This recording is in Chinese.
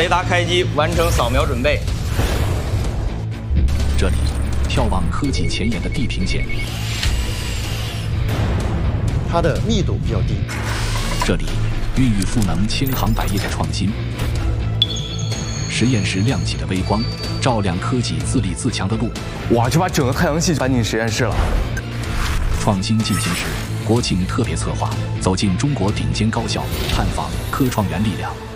雷达开机，完成扫描准备。 这里，眺望科技前沿的地平线。 它的密度比较低。 这里，孕育赋能千行百业的创新。实验室亮起的微光，照亮科技自立自强的路。 哇，就把整个太阳系搬进实验室了。 创新进行时，国庆特别策划，走进中国顶尖高校，探访科创园力量。